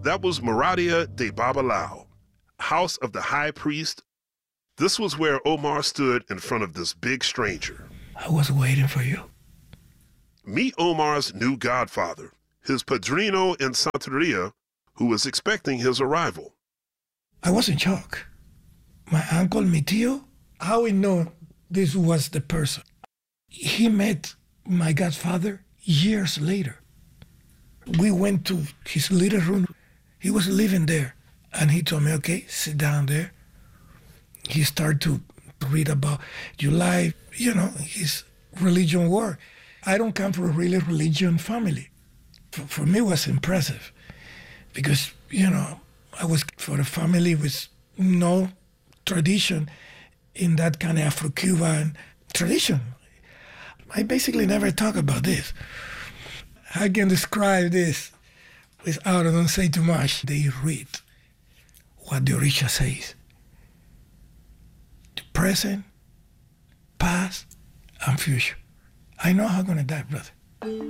That was Maradia de Babalao, House of the High Priest. This was where Omar stood in front of this big stranger. I was waiting for you. Meet Omar's new godfather, his padrino in Santeria, who was expecting his arrival. I was in shock. My uncle, mi tío, how we know this was the person? He met my godfather years later. We went to his little room. He was living there. And he told me, okay, sit down there. He started to read about July, his religion war. I don't come from a really religion family. For me, it was impressive because, I was for a family with no tradition in that kind of Afro-Cuban tradition. I basically never talk about this. I can describe this without, I don't say too much. They read what the Orisha says. The present, past, and future. I know how I'm going to die, brother.